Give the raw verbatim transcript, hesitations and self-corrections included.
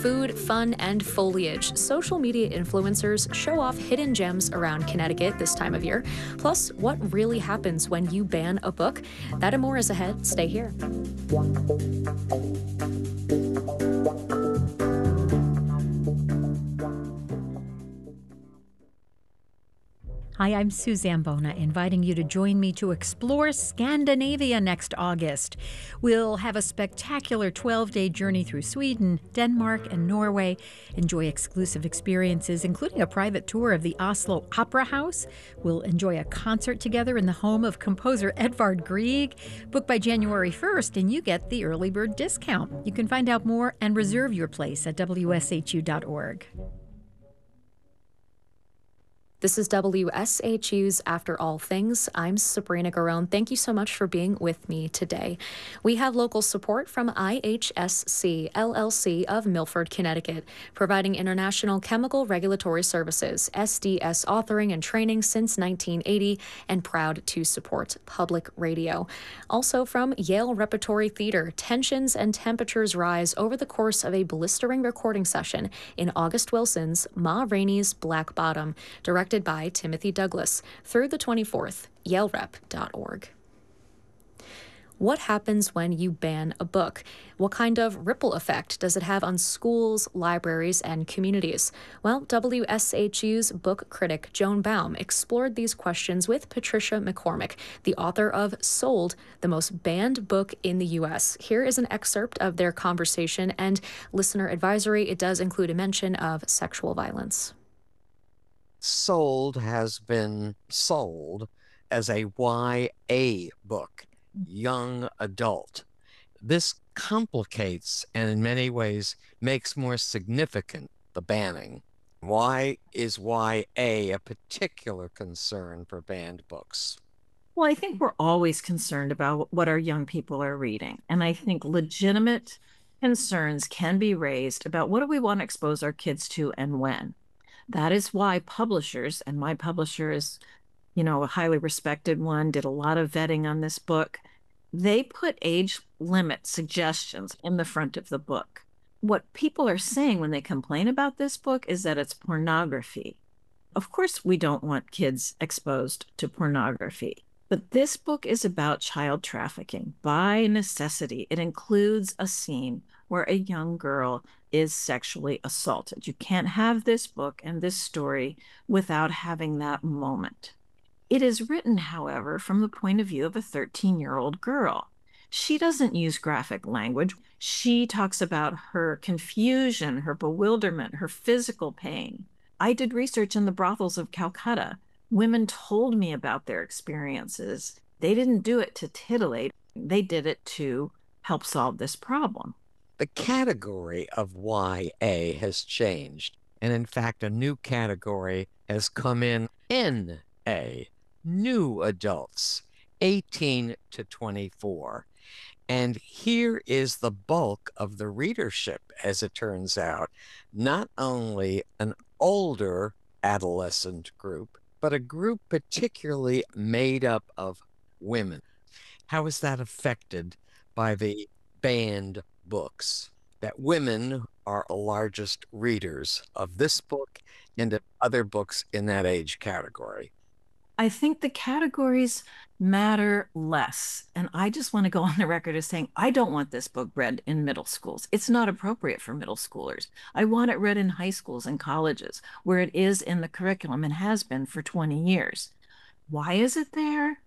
food, fun, and foliage, social media influencers show off hidden gems around Connecticut this time of year. Plus, what really happens when you ban a book? That and more is ahead. Stay here. Hi, I'm Suzanne Bona, inviting you to join me to explore Scandinavia next August. We'll have a spectacular twelve-day journey through Sweden, Denmark, and Norway. Enjoy exclusive experiences, including a private tour of the Oslo Opera House. We'll enjoy a concert together in the home of composer Edvard Grieg. Book by January first, and you get the early bird discount. You can find out more and reserve your place at W S H U dot org. This is W S H U's After All Things. I'm Sabrina Garone. Thank you so much for being with me today. We have local support from I H S C, L L C of Milford, Connecticut, providing international chemical regulatory services, S D S authoring and training since nineteen eighty, and proud to support public radio. Also from Yale Repertory Theater, tensions and temperatures rise over the course of a blistering recording session in August Wilson's Ma Rainey's Black Bottom, directed by Timothy Douglas, through the twenty-fourth, yale rep dot org. What happens when you ban a book? What kind of ripple effect does it have on schools, libraries, and communities? Well, W S H U's book critic Joan Baum explored these questions with Patricia McCormick, the author of Sold, the most banned book in the U S. Here is an excerpt of their conversation, and listener advisory, it does include a mention of sexual violence. Sold has been sold as a Y A book, young adult. This complicates and in many ways makes more significant the banning. Why is Y A a particular concern for banned books? Well, I think we're always concerned about what our young people are reading. And I think legitimate concerns can be raised about what do we want to expose our kids to and when. That is why publishers, and my publisher is, you know, a highly respected one, did a lot of vetting on this book. They put age limit suggestions in the front of the book. What people are saying when they complain about this book is that it's pornography. Of course, we don't want kids exposed to pornography, but this book is about child trafficking by necessity. It includes a scene where a young girl is sexually assaulted. You can't have this book and this story without having that moment. It is written, however, from the point of view of a thirteen-year-old girl. She doesn't use graphic language. She talks about her confusion, her bewilderment, her physical pain. I did research in the brothels of Calcutta. Women told me about their experiences. They didn't do it to titillate. They did it to help solve this problem. The category of Y A has changed, and in fact, a new category has come in, N A, new adults, eighteen to twenty-four. And here is the bulk of the readership, as it turns out, not only an older adolescent group, but a group particularly made up of women. How is that affected by the banned books? That women are the largest readers of this book and of other books in that age category. I think the categories matter less. And I just want to go on the record as saying, I don't want this book read in middle schools. It's not appropriate for middle schoolers. I want it read in high schools and colleges, where it is in the curriculum and has been for twenty years. Why is it there?